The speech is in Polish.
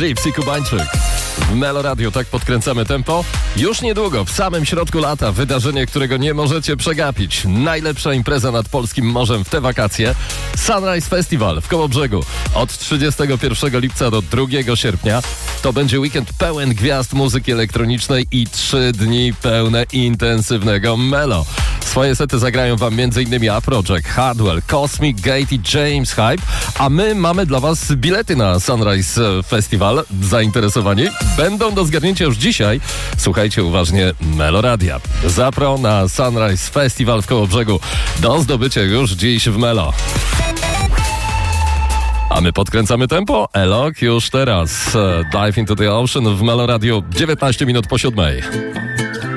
Gypsy Kubańczyk. W Melo Radio tak podkręcamy tempo. Już niedługo, w samym środku lata, wydarzenie, którego nie możecie przegapić. Najlepsza impreza nad polskim morzem w te wakacje. Sunrise Festival w Kołobrzegu. Od 31 lipca do 2 sierpnia. To będzie weekend pełen gwiazd muzyki elektronicznej i 3 dni pełne intensywnego Melo. Swoje sety zagrają wam m.in. Afrojack, Hardwell, Cosmic Gate i James Hype, a my mamy dla was bilety na Sunrise Festival. Zainteresowani? Będą do zgarnięcia już dzisiaj. Słuchajcie uważnie Melo Radia. Zapro na Sunrise Festival w Kołobrzegu. Do zdobycia już dziś w Melo. A my podkręcamy tempo. Elok już teraz. Dive into the Ocean w Melo Radio. 19 minut po 7.